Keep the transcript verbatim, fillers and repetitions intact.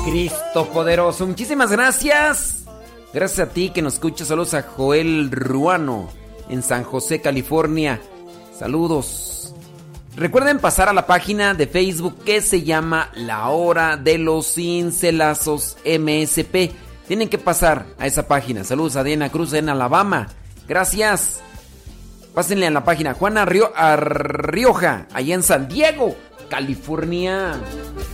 Cristo poderoso, muchísimas gracias. Gracias a ti que nos escuchas. Saludos a Joel Ruano en San José, California. Saludos. Recuerden pasar a la página de Facebook que se llama La Hora de los Cincelazos M S P. Tienen que pasar a esa página. Saludos a Diana Cruz en Alabama. Gracias. Pásenle a la página Juana Rio- a Rioja, allá en San Diego, California.